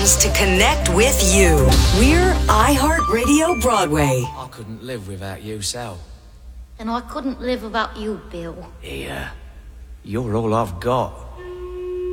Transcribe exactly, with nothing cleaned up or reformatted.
stations to connect with you. We're iHeartRadio Broadway. I couldn't live without you, Sal. And I couldn't live without you, Bill. Yeah, you're all I've got.